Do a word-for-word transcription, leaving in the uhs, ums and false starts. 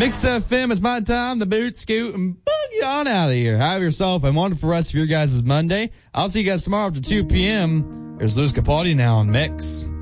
Mix F M, it's my time, the boot, scoot, and boogie on out of here. Have yourself a wonderful rest of your guys' Monday. I'll see you guys tomorrow after two p.m. There's Lewis Capaldi now on Mix.